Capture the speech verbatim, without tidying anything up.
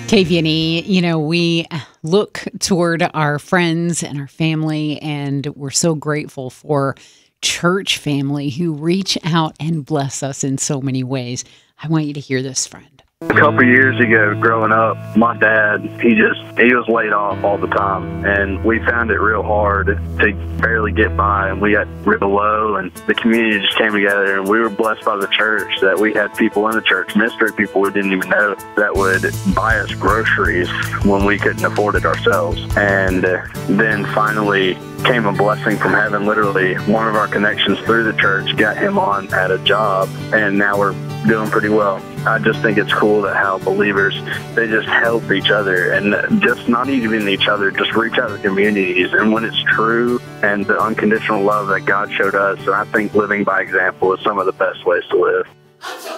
K V N E, you know, we look toward our friends and our family, and we're so grateful for church family who reach out and bless us in so many ways. I want you to hear this, friend. A couple of years ago, growing up, my dad, he just, he was laid off all the time, and we found it real hard to barely get by, and we got real low, and the community just came together, and we were blessed by the church that we had people in the church, mystery people we didn't even know, that would buy us groceries when we couldn't afford it ourselves. And then finally came a blessing from heaven. Literally, one of our connections through the church got him on at a job, and now we're doing pretty well. I just think it's cool that how believers, they just help each other, and just not even each other, just reach out to communities. And when it's true and the unconditional love that God showed us, I think living by example is some of the best ways to live.